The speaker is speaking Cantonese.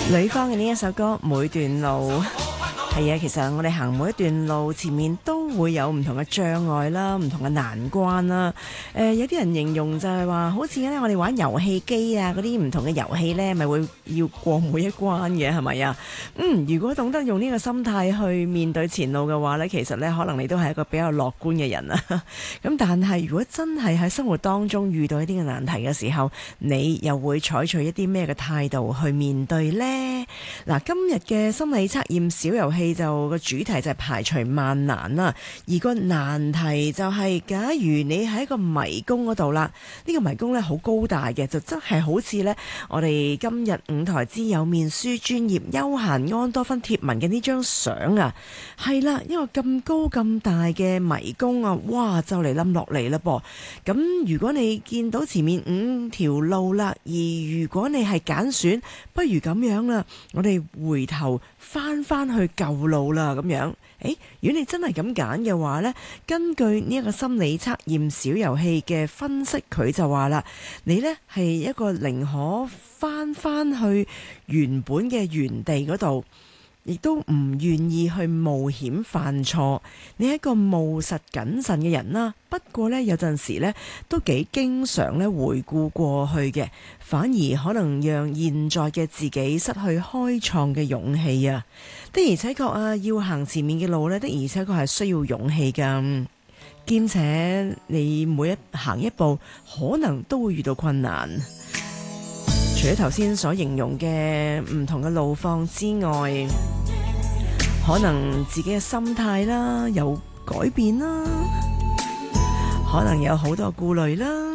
呂方嘅呢一首歌《每段路》。係啊，其實我哋行每一段路，前面都會有唔同嘅障礙啦，唔同嘅難關啦。有啲人形容就係話，好似咧我哋玩遊戲機啊，嗰啲唔同嘅遊戲呢，咪會要過每一關嘅，係咪啊？如果懂得用呢個心態去面對前路嘅話呢，其實呢，可能你都係一個比較樂觀嘅人啊。咁但係如果真係喺生活當中遇到一啲嘅難題嘅時候，你又會採取一啲咩嘅態度去面對呢？嗱，今日嘅心理測驗小遊戲就個主題就係排除萬難啦，而個難題就係假如你喺一個迷宮嗰度啦，呢個迷宮呢好高大嘅，就真係好似呢我哋今日五台之友面書專頁休閒安多芬貼文嘅呢張相啊，係啦，一個咁高咁大嘅迷宮啊，哇，就嚟冧落嚟啦噃。咁如果你見到前面5條路啦，而如果你係揀選，不如咁樣啦，我哋回頭翻去舊路啦，咁樣。如果你真係咁揀嘅話呢，根據呢一個心理測驗小遊戲嘅分析，佢就話啦，你呢係一個寧可翻去原本嘅原地嗰度，亦都唔願意去冒險犯錯。你係一個務實謹慎嘅人啦，不過呢，有陣時呢都幾經常呢回顧過去嘅，反而可能讓現在嘅自己失去開創嘅勇氣啊！的而且確啊，要行前面嘅路呢，的而且確係需要勇氣噶，兼且你每行一步可能都會遇到困難。除咗頭先所形容嘅唔同嘅路況之外，可能自己嘅心態啦有改變啦，可能有好多顧慮啦。